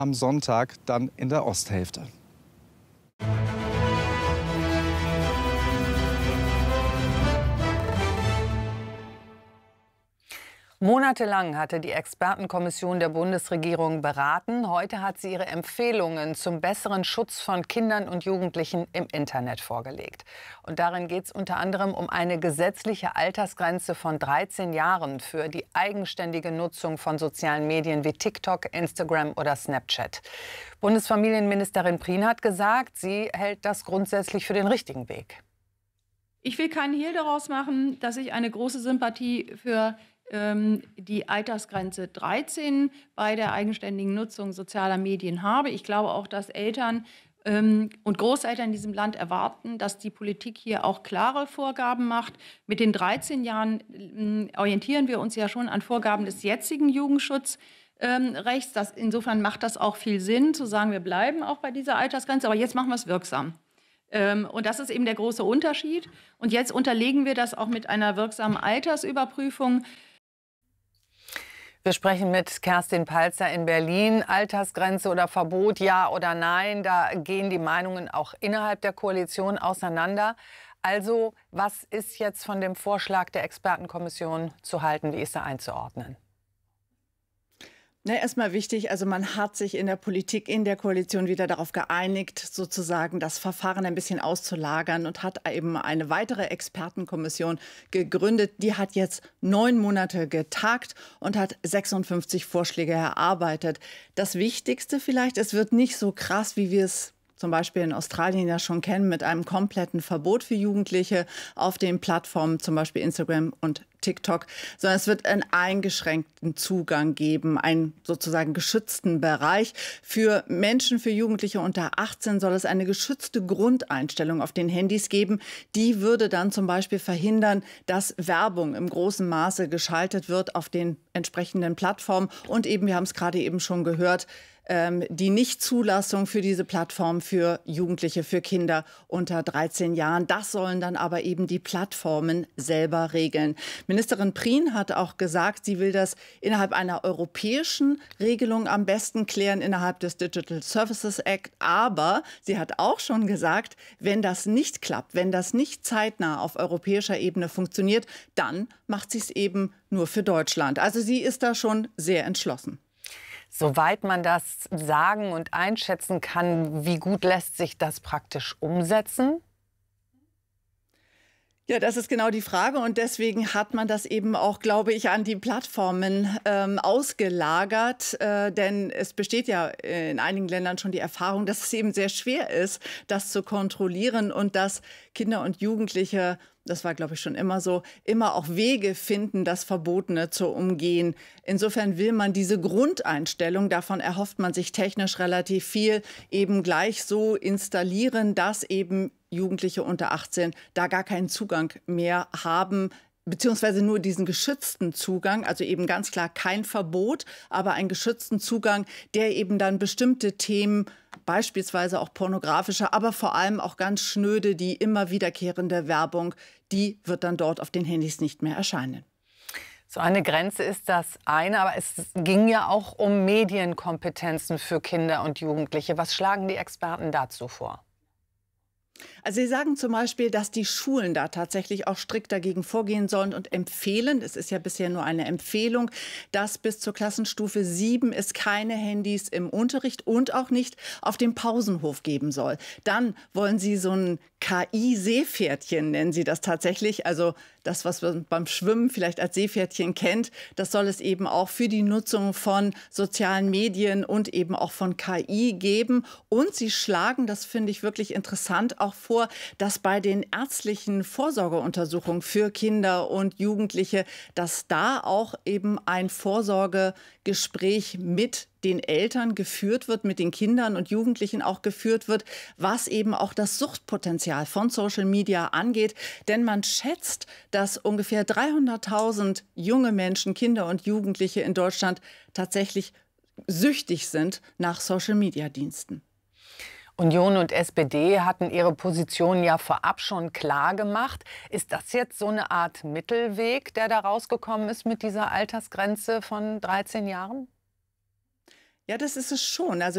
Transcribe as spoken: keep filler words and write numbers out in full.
am Sonntag dann in der Osthälfte. Monatelang hatte die Expertenkommission der Bundesregierung beraten. Heute hat sie ihre Empfehlungen zum besseren Schutz von Kindern und Jugendlichen im Internet vorgelegt. Und darin geht es unter anderem um eine gesetzliche Altersgrenze von dreizehn Jahren für die eigenständige Nutzung von sozialen Medien wie TikTok, Instagram oder Snapchat. Bundesfamilienministerin Prien hat gesagt, sie hält das grundsätzlich für den richtigen Weg. Ich will keinen Hehl daraus machen, dass ich eine große Sympathie für die Altersgrenze dreizehn bei der eigenständigen Nutzung sozialer Medien habe. Ich glaube auch, dass Eltern ähm, und Großeltern in diesem Land erwarten, dass die Politik hier auch klare Vorgaben macht. Mit den dreizehn Jahren äh, orientieren wir uns ja schon an Vorgaben des jetzigen Jugendschutzrechts. Ähm, das, insofern macht das auch viel Sinn, zu sagen, wir bleiben auch bei dieser Altersgrenze, aber jetzt machen wir es wirksam. Ähm, und das ist eben der große Unterschied. Und jetzt unterlegen wir das auch mit einer wirksamen Altersüberprüfung. Wir sprechen mit Kerstin Palzer in Berlin. Altersgrenze oder Verbot, ja oder nein? Da gehen die Meinungen auch innerhalb der Koalition auseinander. Also, was ist jetzt von dem Vorschlag der Expertenkommission zu halten? Wie ist er einzuordnen? Na, erstmal wichtig, also man hat sich in der Politik, in der Koalition wieder darauf geeinigt, sozusagen das Verfahren ein bisschen auszulagern und hat eben eine weitere Expertenkommission gegründet. Die hat jetzt neun Monate getagt und hat sechsundfünfzig Vorschläge erarbeitet. Das Wichtigste vielleicht, es wird nicht so krass, wie wir es zum Beispiel in Australien ja schon kennen, mit einem kompletten Verbot für Jugendliche auf den Plattformen, zum Beispiel Instagram und TikTok, sondern es wird einen eingeschränkten Zugang geben, einen sozusagen geschützten Bereich. Für Menschen, für Jugendliche unter achtzehn soll es eine geschützte Grundeinstellung auf den Handys geben. Die würde dann zum Beispiel verhindern, dass Werbung im großen Maße geschaltet wird auf den entsprechenden Plattformen. Und eben, wir haben es gerade eben schon gehört, die Nichtzulassung für diese Plattform für Jugendliche, für Kinder unter dreizehn Jahren. Das sollen dann aber eben die Plattformen selber regeln. Ministerin Prien hat auch gesagt, sie will das innerhalb einer europäischen Regelung am besten klären, innerhalb des Digital Services Act. Aber sie hat auch schon gesagt, wenn das nicht klappt, wenn das nicht zeitnah auf europäischer Ebene funktioniert, dann macht sie es eben nur für Deutschland. Also sie ist da schon sehr entschlossen. Soweit man das sagen und einschätzen kann, wie gut lässt sich das praktisch umsetzen? Ja, das ist genau die Frage und deswegen hat man das eben auch, glaube ich, an die Plattformen ähm, ausgelagert. Äh, denn es besteht ja in einigen Ländern schon die Erfahrung, dass es eben sehr schwer ist, das zu kontrollieren und dass Kinder und Jugendliche, das war, glaube ich, schon immer so, immer auch Wege finden, das Verbotene zu umgehen. Insofern will man diese Grundeinstellung, davon erhofft man sich technisch relativ viel, eben gleich so installieren, dass eben Jugendliche unter achtzehn da gar keinen Zugang mehr haben, beziehungsweise nur diesen geschützten Zugang, also eben ganz klar kein Verbot, aber einen geschützten Zugang, der eben dann bestimmte Themen, beispielsweise auch pornografische, aber vor allem auch ganz schnöde, die immer wiederkehrende Werbung, die wird dann dort auf den Handys nicht mehr erscheinen. So eine Grenze ist das eine, aber es ging ja auch um Medienkompetenzen für Kinder und Jugendliche. Was schlagen die Experten dazu vor? Also Sie sagen zum Beispiel, dass die Schulen da tatsächlich auch strikt dagegen vorgehen sollen und empfehlen, es ist ja bisher nur eine Empfehlung, dass bis zur Klassenstufe sieben es keine Handys im Unterricht und auch nicht auf dem Pausenhof geben soll. Dann wollen Sie so ein K I-Seepferdchen, nennen Sie das tatsächlich, also das, was man beim Schwimmen vielleicht als Seepferdchen kennt, das soll es eben auch für die Nutzung von sozialen Medien und eben auch von K I geben. Und Sie schlagen, das finde ich wirklich interessant, auch vor, dass bei den ärztlichen Vorsorgeuntersuchungen für Kinder und Jugendliche, dass da auch eben ein Vorsorgegespräch mit den Eltern geführt wird, mit den Kindern und Jugendlichen auch geführt wird, was eben auch das Suchtpotenzial von Social Media angeht. Denn man schätzt, dass ungefähr dreihunderttausend junge Menschen, Kinder und Jugendliche in Deutschland tatsächlich süchtig sind nach Social Media Diensten. Union und S P D hatten ihre Position ja vorab schon klar gemacht. Ist das jetzt so eine Art Mittelweg, der da rausgekommen ist mit dieser Altersgrenze von dreizehn Jahren? Ja, das ist es schon. Also